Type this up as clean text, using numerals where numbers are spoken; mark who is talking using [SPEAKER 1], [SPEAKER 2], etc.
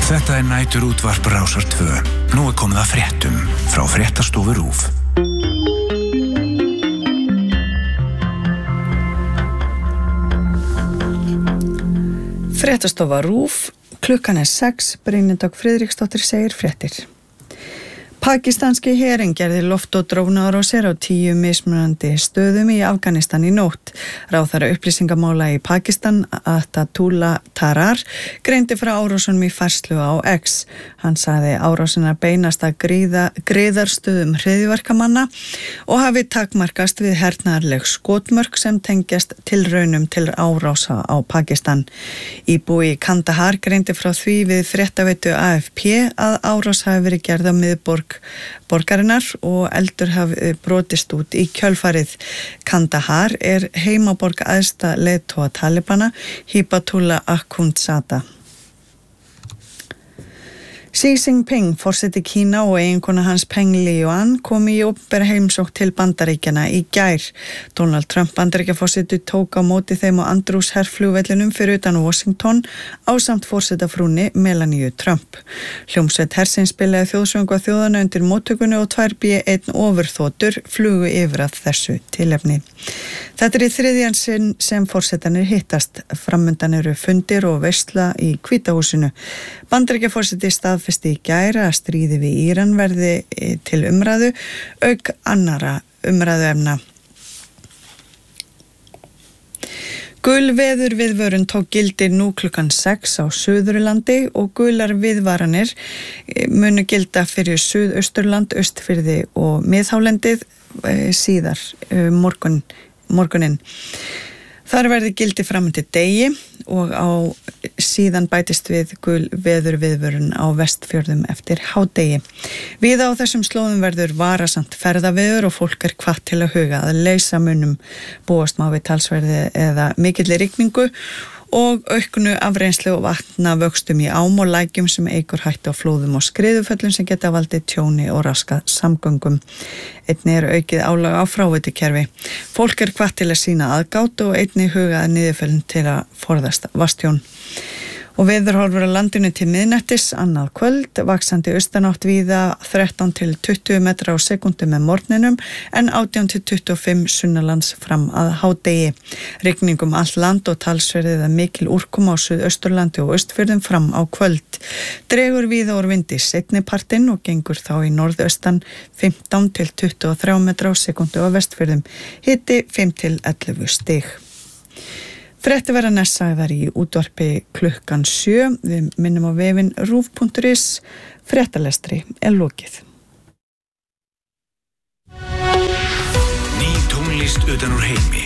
[SPEAKER 1] Þetta nætur útvarp Rásar 2. Nú komið að fréttum frá fréttastofu RÚV.
[SPEAKER 2] Fréttastofa RÚV, klukkan 6, Brynhildur Friðriksdóttir segir fréttir. Pakistanski herinn gerði loft- og drónaárásir á 10 mismunandi stöðum í Afganistan í nótt. Ráðherra upplýsingamála í Pakistan, Atatullah Tarar, greindi frá árásunum í færslu á X. Hann sagði árásina beinast að griðarstöðum hryðjuverkamanna og hafi takmarkast við hernaðarleg skotmörk sem tengjast tilraunum til árása á Pakistan. Íbúi Kandahar greindi frá því við fréttaveitu AFP að árás hafi verið gerð á miðborg borgarinnar og eldur hafi brotist út í kjölfarið. Kandahar heimaborg æðsta leiðtoga Talibana, Hibatullah Akhundzada. Xi Jinping, forseti Kína og eiginkona hans Peng Liyuan komu í opinbera heimsókn til Bandaríkjanna í gær. Donald Trump Bandaríkjaforseti tók á móti þeim á Andrews herflugvellinum fyrir utan Washington ásamt forsetafrúnni Melania Trump. Hljómsveit hersins spilaði þjóðsöngva þjóðana undir móttökunni og 2 B-1 ofurþotur flugu yfir að þessu tilefni. Þetta í þriðjan sinn sem forsetanir hittast. Framundan eru fundir og veisla í Hvíta húsinu. Bandaríkjaforseti staðfesti í gær að stríði við Íran verði til umræðu auk annara umræðuefna. Gul veðurviðvörun tók gildi nú klukkan 6 á Suðurlandi og gular viðvaranir munu gilda fyrir Suðausturland, Austfirði og Miðhálendið síðar morguninn. Þar verði gildi fram til degi og á síðan bætist við gul veðurviðvörun á Vestfjörðum eftir hádegi. Víða á þessum slóðum verður varasamt ferðaveður og fólk hvatt til að huga að leysa munum, búast má við talsverði eða mikilli rigningu og auknu afreynslu og vatnavöxtum í ám og lækjum sem eykur hættu á flóðum og skriðuföllum sem geta valdið tjóni og raskað samgöngum. Einnig aukið álag á fráveitukerfi. Fólk hvatt til að sýna aðgát og einnig huga að niðurföllum til að forðast vatnstjón. Og veðurhorfur á landinu til miðnættis, annað kvöld, vaxandi austanátt víða 13 til 20 metra á sekúndu með morgninum en 18 til 25 sunnanlands fram að hádegi. Rigning allt land og talsverðið að mikil úrkoma á Suðausturlandi og Austfjörðum fram á kvöld. Dregur víða úr vindi seinnipartinn og gengur þá í norðaustan 15 til 23 metra á sekúndu á Vestfjörðum. Hiti 5 til 11 stig. Fréttir verða næst sagðar í útvarpi klukkan 7. Við minnum á vefinn ruv.is. Fréttalestri lokið.
[SPEAKER 1] Ný tónlist utan úr heimi.